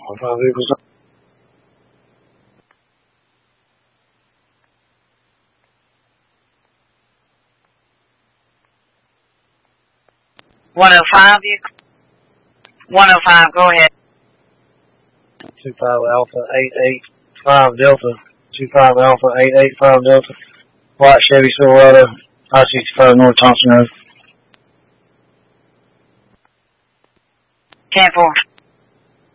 5 vehicles. 105 vehicle. 105, go ahead. 25 Alpha 885 Delta. 25 Alpha 885 Delta. White Chevy Silverado. I-65 North Thompson Road. 10-4.